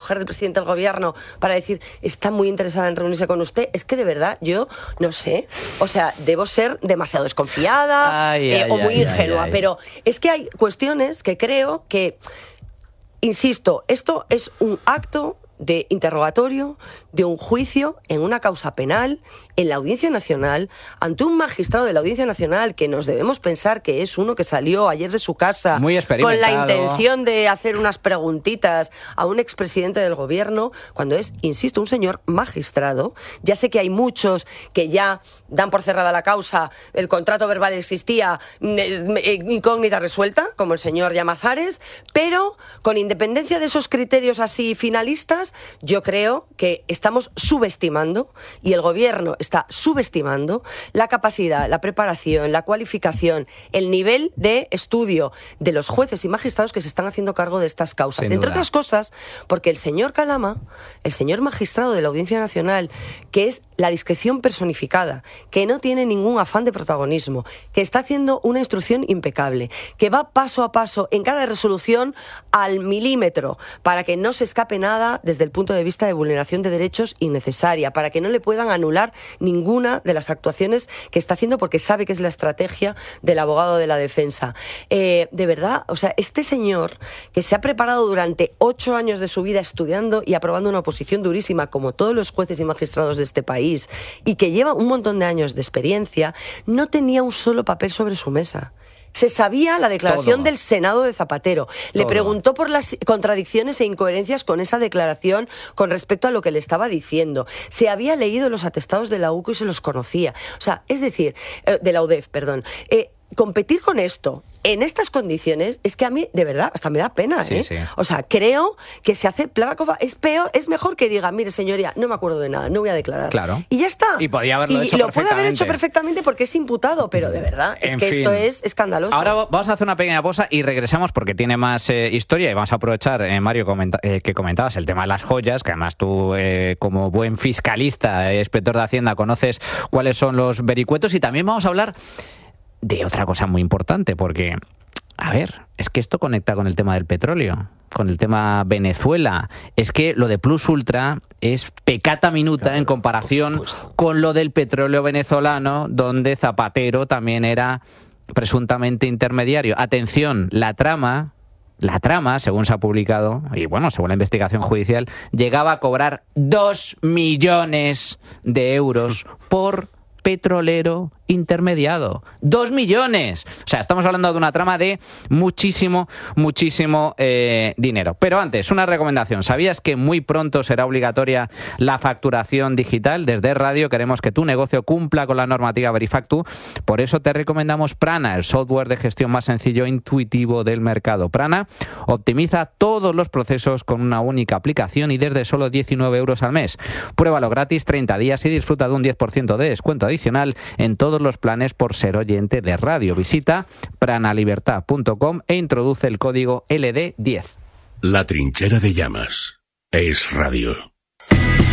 mujer del presidente del gobierno para decir, está muy interesada en reunirse con usted? Es que de verdad, yo no sé. O sea, debo ser demasiado desconfiada o muy ingenua. Pero es que hay cuestiones que creo que, insisto, esto es un acto de interrogatorio, de un juicio en una causa penal, en la Audiencia Nacional, ante un magistrado de la Audiencia Nacional que nos debemos pensar que es uno que salió ayer de su casa con la intención de hacer unas preguntitas a un expresidente del gobierno, cuando es, insisto, un señor magistrado. Ya sé que hay muchos que ya dan por cerrada la causa, el contrato verbal existía, incógnita resuelta, como el señor Llamazares, pero con independencia de esos criterios así finalistas, yo creo que estamos subestimando, y el gobierno está subestimando, la capacidad, la preparación, la cualificación, el nivel de estudio de los jueces y magistrados que se están haciendo cargo de estas causas. Entre otras cosas, porque el señor Calama, el señor magistrado de la Audiencia Nacional, que es la discreción personificada, que no tiene ningún afán de protagonismo, que está haciendo una instrucción impecable, que va paso a paso en cada resolución al milímetro para que no se escape nada desde el punto de vista de vulneración de derechos innecesaria, para que no le puedan anular ninguna de las actuaciones que está haciendo, porque sabe que es la estrategia del abogado de la defensa. De verdad, o sea, este señor que se ha preparado durante 8 años de su vida estudiando y aprobando una oposición durísima, como todos los jueces y magistrados de este país, y que lleva un montón de años de experiencia, no tenía un solo papel sobre su mesa. Se sabía la declaración del Senado de Zapatero. Le preguntó por las contradicciones e incoherencias con esa declaración con respecto a lo que le estaba diciendo. Se había leído los atestados de la UCO y se los conocía. O sea, es decir, de la UDEF, perdón. Competir con esto en estas condiciones es que a mí, de verdad, hasta me da pena, ¿eh? Sí. O sea, creo que se hace Plavakova, es mejor que diga, mire, señoría, no me acuerdo de nada, no voy a declarar. Claro. Y ya está. Y podía haberlo hecho perfectamente. Y lo perfectamente. puede haber hecho perfectamente porque es imputado, pero de verdad, es que esto es escandaloso. Ahora vamos a hacer una pequeña pausa y regresamos porque tiene más historia, y vamos a aprovechar, Mario, que comentabas el tema de las joyas, que además tú, como buen fiscalista, inspector de Hacienda, conoces cuáles son los vericuetos, y también vamos a hablar de otra cosa muy importante, porque, a ver, es que esto conecta con el tema del petróleo, con el tema Venezuela. Es que lo de Plus Ultra es peccata minuta en comparación con lo del petróleo venezolano, donde Zapatero también era presuntamente intermediario. Atención, la trama, según se ha publicado, y bueno, según la investigación judicial, llegaba a cobrar 2 millones de euros por petrolero intermediado. 2 millones. O sea, estamos hablando de una trama de muchísimo dinero. Pero antes, una recomendación. ¿Sabías que muy pronto será obligatoria la facturación digital? Desde Radio queremos que tu negocio cumpla con la normativa Verifactu. Por eso te recomendamos Prana, el software de gestión más sencillo e intuitivo del mercado. Prana optimiza todos los procesos con una única aplicación y desde solo 19 euros al mes. Pruébalo gratis 30 días y disfruta de un 10% de descuento adicional en todos los planes por ser oyente de Radio. Visita pranalibertad.com e introduce el código LD10. La trinchera de llamas es radio.